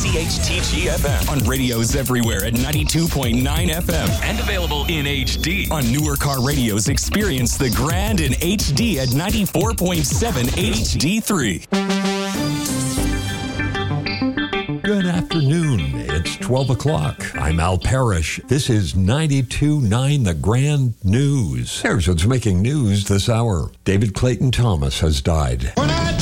WPHTG-FM on radios everywhere at 92.9 FM and available in HD. On newer car radios, experience the grand in HD at 94.7 HD3. Good afternoon. It's 12 o'clock. I'm Al Parrish. This is 92.9 The Grand News. Here's what's making news this hour. David Clayton Thomas has died. When I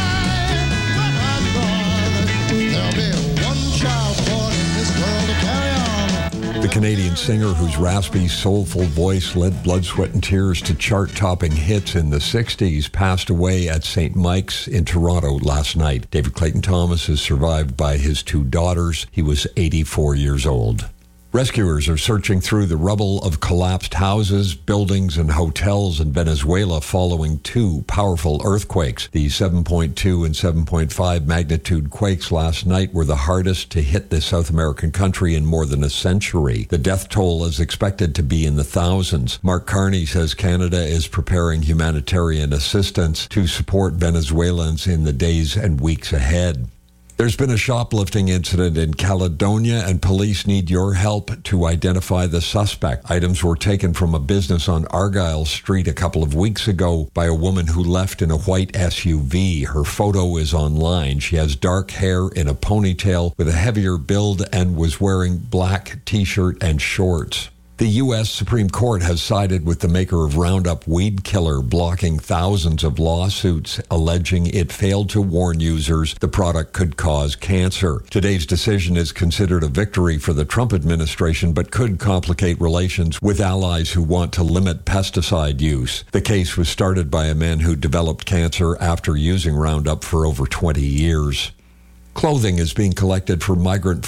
die, there'll be one child born in this world to carry on. The Canadian singer whose raspy, soulful voice led Blood, Sweat and Tears to chart-topping hits in the 60s passed away at St. Mike's in Toronto last night. David Clayton Thomas is survived by his two daughters. He was 84 years old. Rescuers are searching through the rubble of collapsed houses, buildings, and hotels in Venezuela following two powerful earthquakes. The 7.2 and 7.5 magnitude quakes last night were the hardest to hit this South American country in more than a century. The death toll is expected to be in the thousands. Mark Carney says Canada is preparing humanitarian assistance to support Venezuelans in the days and weeks ahead. There's been a shoplifting incident in Caledonia, and police need your help to identify the suspect. Items were taken from a business on Argyle Street a couple of weeks ago by a woman who left in a white SUV. Her photo is online. She has dark hair in a ponytail with a heavier build and was wearing black t-shirt and shorts. The U.S. Supreme Court has sided with the maker of Roundup Weed Killer, blocking thousands of lawsuits alleging it failed to warn users the product could cause cancer. Today's decision is considered a victory for the Trump administration, but could complicate relations with allies who want to limit pesticide use. The case was started by a man who developed cancer after using Roundup for over 20 years. Clothing is being collected for migrant